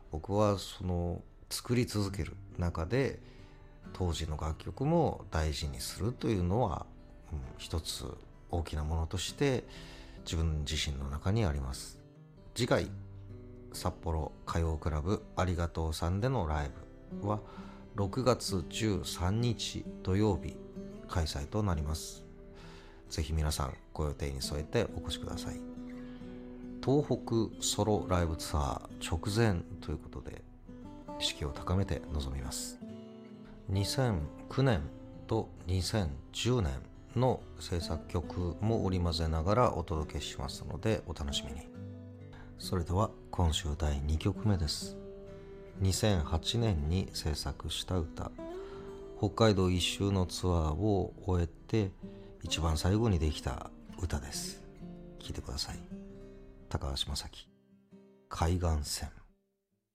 僕はその作り続ける中で当時の楽曲も大事にするというのは、一つ大きなものとして自分自身の中にあります。次回札幌歌謡クラブありがとうさんでのライブは6月13日土曜日開催となります。ぜひ皆さんご予定に添えてお越しください。東北ソロライブツアー直前ということで意識を高めて臨みます。2009年と2010年の制作曲も織り交ぜながらお届けしますのでお楽しみに。それでは今週第2曲目です。2008年に制作した歌、北海道一周のツアーを終えて一番最後にできた歌です。聴いてください。高橋正樹、海岸線。